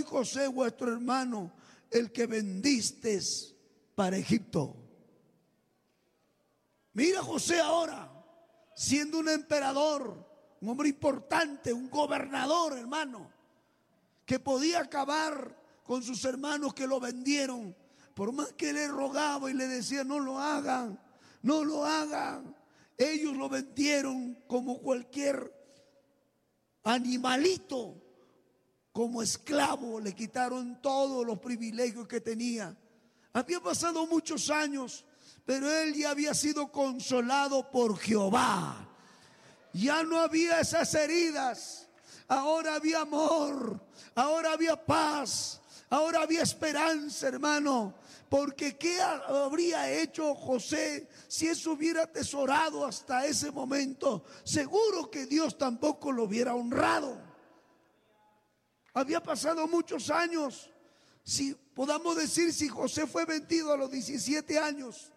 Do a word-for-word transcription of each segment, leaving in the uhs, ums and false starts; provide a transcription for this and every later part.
soy José vuestro hermano, el que vendisteis para Egipto. Mira José ahora, siendo un emperador, un hombre importante, un gobernador, hermano, que podía acabar con sus hermanos que lo vendieron. Por más que le rogaba y le decía, no lo hagan, no lo hagan. Ellos lo vendieron como cualquier animalito, como esclavo. Le quitaron todos los privilegios que tenía. Había pasado muchos años, pero él ya había sido consolado por Jehová. Ya no había esas heridas. Ahora había amor, ahora había paz, ahora había esperanza, hermano. Porque ¿qué habría hecho José si eso hubiera atesorado hasta ese momento? Seguro que Dios tampoco lo hubiera honrado. Había pasado muchos años. Si podamos decir, si José fue vendido a los diecisiete años,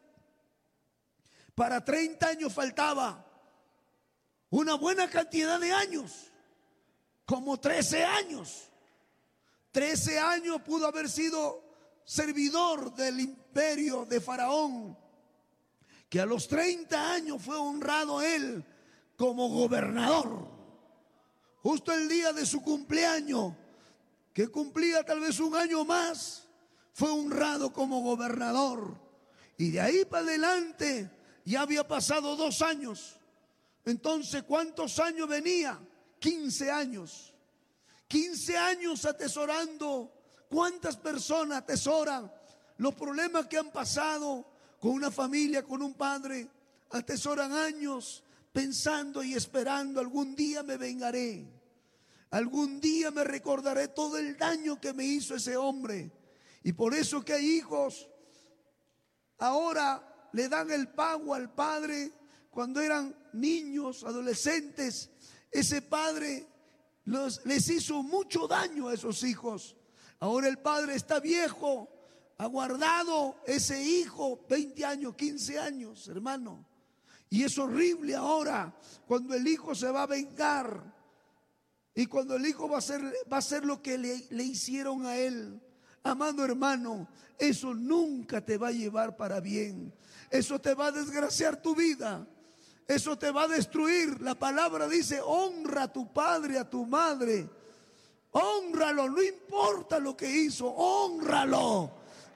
para treinta años faltaba una buena cantidad de años, como trece años. trece años pudo haber sido servidor del imperio de Faraón, que a los treinta años fue honrado él como gobernador. Justo el día de su cumpleaños, que cumplía tal vez un año más, fue honrado como gobernador. Y de ahí para adelante ya había pasado dos años. Entonces, ¿cuántos años venía? quince años. quince años atesorando. ¿Cuántas personas atesoran los problemas que han pasado con una familia, con un padre? Atesoran años pensando y esperando, algún día me vengaré, algún día me recordaré todo el daño que me hizo ese hombre. Y por eso que hay hijos ahora le dan el pago al padre. Cuando eran niños, adolescentes, ese padre los, les hizo mucho daño a esos hijos. Ahora el padre está viejo, ha guardado ese hijo veinte años, quince años, hermano. Y es horrible ahora cuando el hijo se va a vengar y cuando el hijo va a hacer, va a hacer lo que le, le hicieron a él. Amado hermano, eso nunca te va a llevar para bien. Eso te va a desgraciar tu vida. Eso te va a destruir. La palabra dice, honra a tu padre, a tu madre. Hónralo, no importa lo que hizo, hónralo,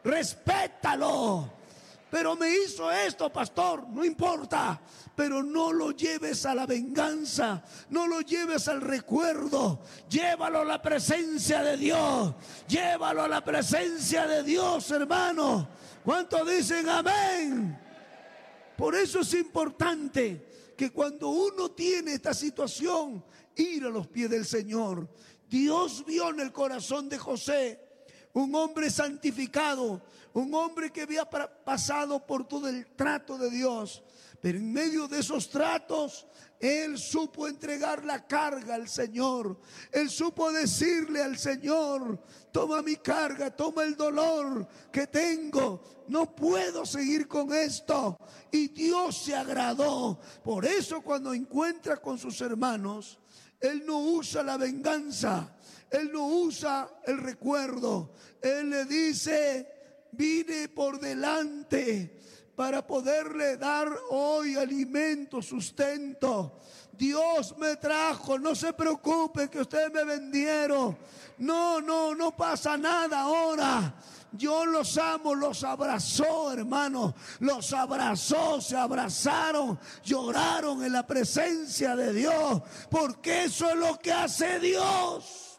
respétalo. Pero me hizo esto, pastor, no importa. Pero no lo lleves a la venganza, no lo lleves al recuerdo. Llévalo a la presencia de Dios. Llévalo a la presencia de Dios, hermano. ¿Cuántos dicen amén? Por eso es importante que cuando uno tiene esta situación, ir a los pies del Señor. Dios vio en el corazón de José un hombre santificado, un hombre que había pasado por todo el trato de Dios. Pero en medio de esos tratos, él supo entregar la carga al Señor. Él supo decirle al Señor, toma mi carga, toma el dolor que tengo. No puedo seguir con esto. Y Dios se agradó. Por eso cuando encuentra con sus hermanos, él no usa la venganza. Él no usa el recuerdo. Él le dice, vine por delante para poderle dar hoy alimento, sustento. Dios me trajo, no se preocupe que ustedes me vendieron. No, no, no pasa nada ahora. Yo los amo, los abrazó, hermano. Los abrazó, se abrazaron, lloraron en la presencia de Dios. Porque eso es lo que hace Dios.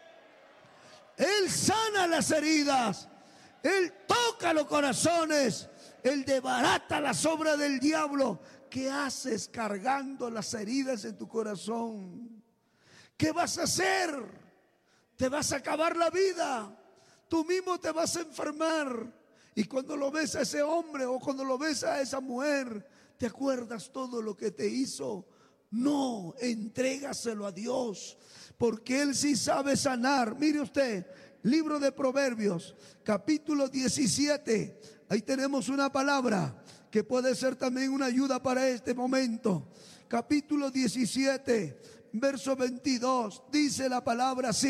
Él sana las heridas. Él toca los corazones. Él desbarata las obras del diablo. ¿Qué haces cargando las heridas en tu corazón? ¿Qué vas a hacer? Te vas a acabar la vida. Tú mismo te vas a enfermar. Y cuando lo ves a ese hombre o cuando lo ves a esa mujer, te acuerdas todo lo que te hizo. No, entrégaselo a Dios, porque Él sí sabe sanar. Mire usted, libro de Proverbios, capítulo diecisiete. Ahí tenemos una palabra que puede ser también una ayuda para este momento. Capítulo diecisiete, verso veintidós, dice la palabra así.